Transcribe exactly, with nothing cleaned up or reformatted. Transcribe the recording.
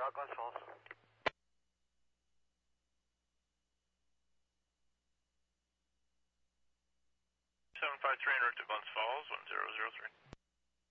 uh, Glens Falls. seven five three en route to Glens Falls, one zero zero three.